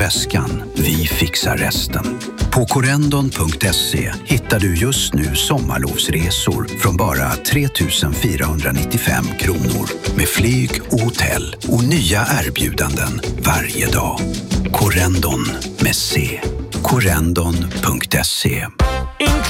väskan. Vi fixar resten. På corendon.se hittar du just nu sommarlovsresor från bara 3 495 kronor. Med flyg och hotell och nya erbjudanden varje dag. Corendon med C. corendon.se.